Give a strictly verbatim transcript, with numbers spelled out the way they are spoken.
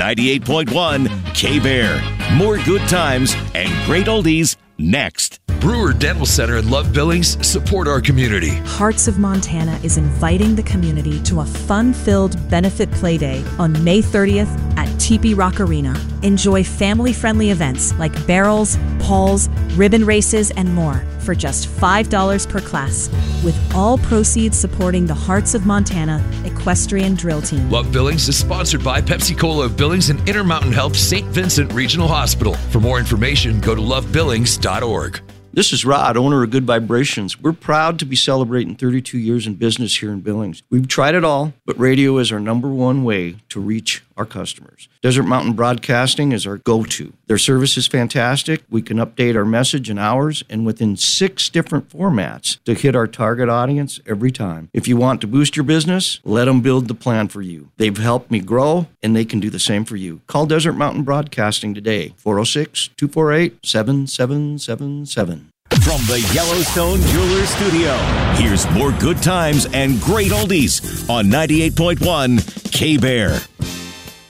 ninety-eight point one K-Bear. More good times and great oldies next. Brewer Dental Center in Love Billings support our community. Hearts of Montana is inviting the community to a fun-filled benefit play day on May thirtieth at Teepee Rock Arena. Enjoy family-friendly events like barrels, pawls, ribbon races, and more for just five dollars per class, with all proceeds supporting the Hearts of Montana Equestrian Drill Team. Love Billings is sponsored by Pepsi-Cola of Billings and Intermountain Health Saint Vincent Regional Hospital. For more information, go to love billings dot org. This is Rod, owner of Good Vibrations. We're proud to be celebrating thirty-two years in business here in Billings. We've tried it all, but radio is our number one way to reach our customers. Desert Mountain Broadcasting is our go-to. Their service is fantastic. We can update our message in hours and within six different formats to hit our target audience every time. If you want to boost your business, let them build the plan for you. They've helped me grow, and they can do the same for you. Call Desert Mountain Broadcasting today, four oh six, two four eight, seven seven seven seven. From the Yellowstone Jewelers Studio, here's more good times and great oldies on ninety-eight point one K-Bear.